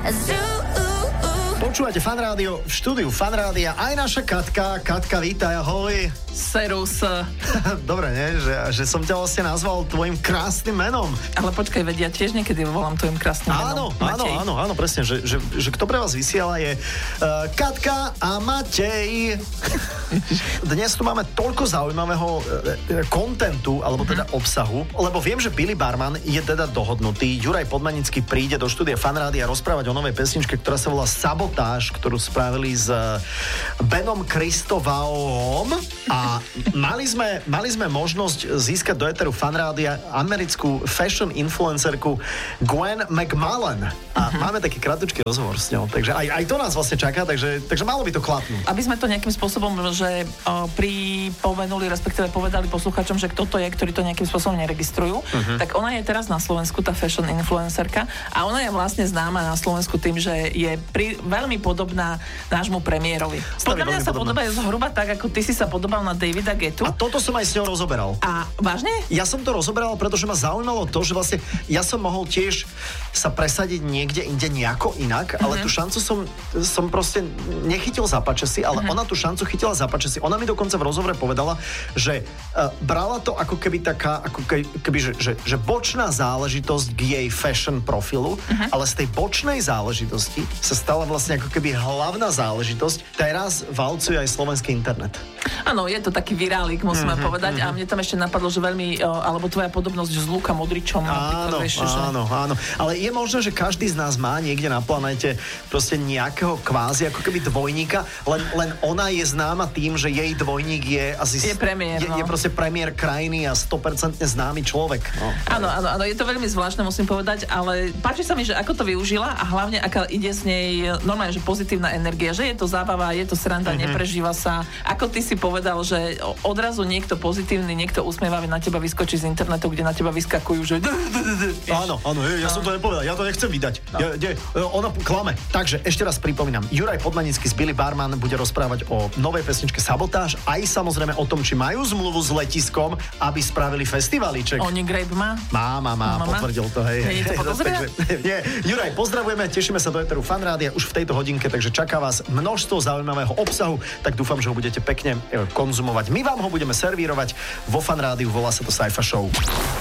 Počúvate Fan Rádio, v štúdiu Fan Rádia aj naša Katka. Katka, vítaj, ahoj. Serus. Dobre, nie? Že som ťa vlastne nazval tvojim krásnym menom. Ale počkaj, vedia, tiež niekedy volám tvojim krásnym menom. Áno, presne, že kto pre vás vysiela je Katka a Matej. Dnes tu máme toľko zaujímavého kontentu, alebo teda obsahu, lebo viem, že Billy Barman je teda dohodnutý. Juraj Podmanický príde do štúdia Fan Rádia rozprávať o novej pesničke, ktorá sa volá Sabotáž, ktorú spravili s Benom Kristovalom a mali sme možnosť získať do éteru Fan Rádia americkú fashion influencerku Gwen McMullen. A máme taký kratučký rozhovor s ňou, takže aj to nás vlastne čaká, takže malo by to klapnúť. Aby sme to nejakým spôsobom, že pripomenuli, respektíve povedali poslucháčom, že kto to je, ktorí to nejakým spôsobom neregistrujú, tak ona je teraz na Slovensku, tá fashion influencerka, a ona je vlastne známa na Slovensku tým, že je veľmi podobná nášmu premiérovi. Podľa mňa sa podobá zhruba tak, ako ty si sa podobal na Davida Guettu. A toto som aj s ňou rozoberal. A vážne? Ja som to rozoberal, pretože ma zaujímalo to, že vlastne ja som mohol tiež sa presadiť niekde inde nejako inak, ale tú šancu som proste nechytil za pačesy, ale ona tú šancu chytila za pačesy. Ona mi dokonca v rozhovore povedala, že brala to ako keby taká, že bočná záležitosť k jej fashion profilu, ale z tej bočnej záležitosti sa stala vlastne ako keby hlavná záležitosť. Teraz valcuje aj slovenský internet. Áno, je to taký virálik, musíme povedať. A mne tam ešte napadlo, že veľmi, alebo tvoja podobnosť s Luka Modričom. Áno. Ale je možné, že každý z nás má niekde na planete proste nejakého kvázi, ako keby dvojníka, len ona je známa tým, že jej dvojník je asi... Je premiér, je proste premiér krajiny a 100% známy človek. Áno, je to veľmi zvláštne, musím povedať, ale páči sa mi, že ako to využila a hlavne aká ide z nej normálne, že pozitívna energia, že je to zábava, je to sranda, neprežíva sa. Ako ty si povedal, že odrazu niekto pozitívny, niekto usmievavý na teba vyskočí z internetu, kde na teba vyskakujú, že... Áno, ja som to nepovedal, ja to nechcem vydať. Ona klame. Takže ešte raz pripomínam, Juraj Podmanický z Billy Barman bude rozprávať o novej pesničke Sabotáž, aj samozrejme o tom, či majú zmluvu s letiskom, aby spravili festivalíček. Oni Grape má? Má, potvrdil to, hej. Nie je to podozrivé? Nie, Juraj, pozdravujeme, tešíme sa do éteru Fan Rádia už v tejto hodinke, takže čaká vás množstvo zaujímavého obsahu, tak dúfam, že ho budete pekne konzumovať. My vám ho budeme servírovať vo Fan Rádiu, volá sa to Saifa Show.